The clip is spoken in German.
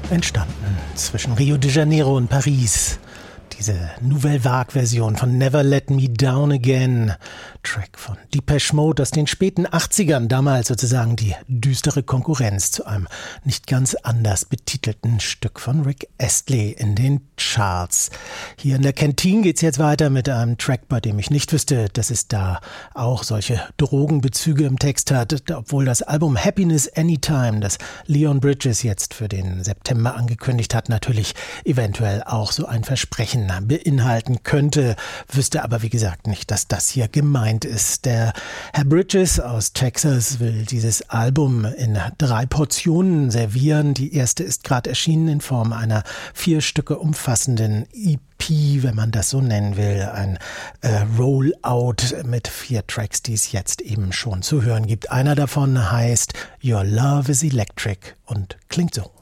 Entstanden zwischen Rio de Janeiro und Paris. Diese Nouvelle Vague-Version von Never Let Me Down Again, Track von Depeche Mode aus den späten 80ern, damals sozusagen die düstere Konkurrenz zu einem nicht ganz anders betitelten Stück von Rick Astley in den Charts. Hier in der Kantine geht's jetzt weiter mit einem Track, bei dem ich nicht wüsste, dass es da auch solche Drogenbezüge im Text hat, obwohl das Album Happiness Anytime, das Leon Bridges jetzt für den September angekündigt hat, natürlich eventuell auch so ein Versprechen beinhalten könnte, wüsste aber wie gesagt nicht, dass das hier gemeint ist. Der Herr Bridges aus Texas will dieses Album in 3 Portionen servieren. Die erste ist gerade erschienen in Form einer 4 Stücke umfassenden EP, wenn man das so nennen will, ein Rollout mit 4 Tracks, die es jetzt eben schon zu hören gibt. Einer davon heißt Your Love is Electric und klingt so.